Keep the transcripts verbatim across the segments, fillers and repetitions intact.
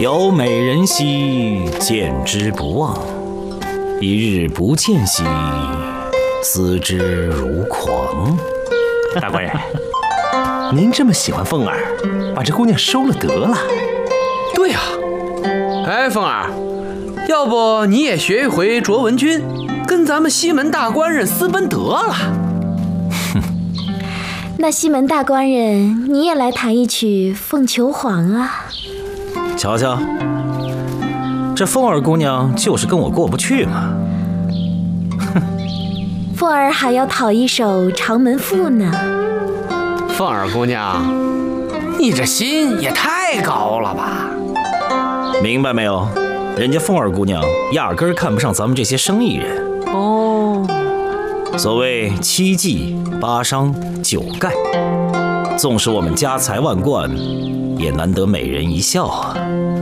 有美人兮，见之不忘；一日不见兮，思之如狂。 大官人，您这么喜欢凤儿，把这姑娘收了得了。 对呀、啊，哎，凤儿，要不你也学一回卓文君，跟咱们西门大官人私奔得了。 哼，那西门大官人，你也来弹一曲《凤求凰》啊。 瞧瞧，这凤儿姑娘就是跟我过不去嘛。 哼，凤儿还要讨一首《长门赋》呢。 凤儿姑娘，你这心也太高了吧？ 明白没有？人家凤儿姑娘压根儿看不上咱们这些生意人。 哦， 所谓七计八伤九盖，纵使我们家财万贯，也难得美人一笑啊。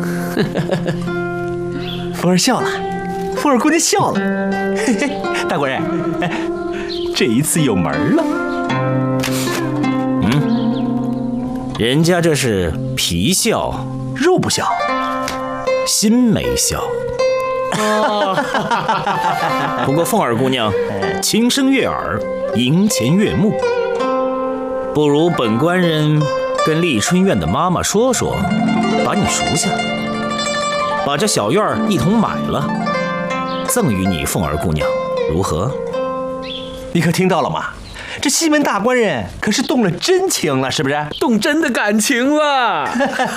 凤儿笑了，凤儿姑娘笑了。嘿嘿，大官人，哎，这一次有门了。 嗯，人家这是皮笑肉不笑， 心没笑。不过凤儿姑娘轻声悦耳，银钱悦目，不如本官人跟丽春院的妈妈说说，把你赎下，把这小院一同买了，赠与你凤儿姑娘，如何？ 你可听到了吗？这西门大官人可是动了真情了，是不是？ 动真的感情了。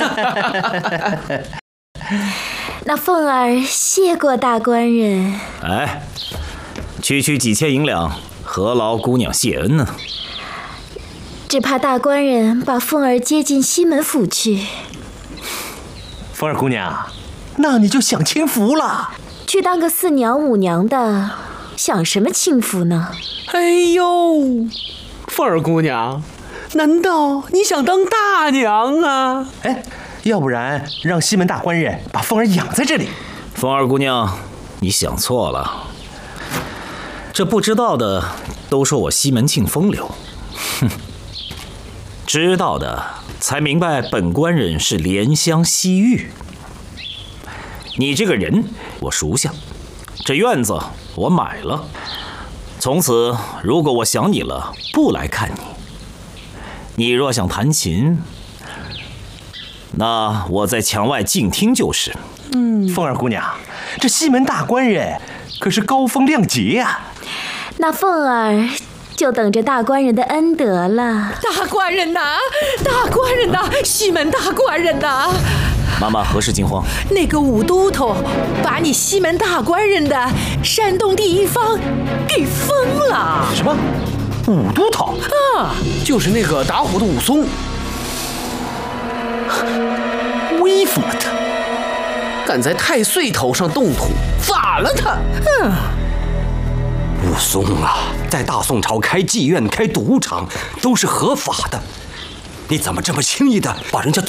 那凤儿谢过大官人。 哎，区区几千银两，何劳姑娘谢恩呢？ 只怕大官人把凤儿接进西门府去。 凤儿姑娘，那你就享清福了。 去当个四娘五娘的，享什么清福呢？ 哎呦，凤儿姑娘，难道你想当大娘啊？ 哎，要不然让西门大官人把凤儿养在这里。 凤儿姑娘，你想错了。这不知道的都说我西门庆风流，哼，知道的才明白本官人是怜香惜玉。你这个人我熟悉，这院子我买了，从此如果我想你了，不来看你。你若想弹琴，那我在墙外静听就是。 嗯，凤儿姑娘，这西门大官人可是高风亮节呀、啊。 那凤儿就等着大官人的恩德了。 大官人呐，大官人呐，西门大官人呐！ 妈妈何事惊慌？ 那个武都头把你西门大官人的山东第一方给封了。 什么？武都头？ 啊，就是那个打虎的武松。 威风了他！ 敢在太岁头上动土，法了他！ 嗯， 武松啊，在大宋朝开妓院、开赌场都是合法的，你怎么这么轻易的把人家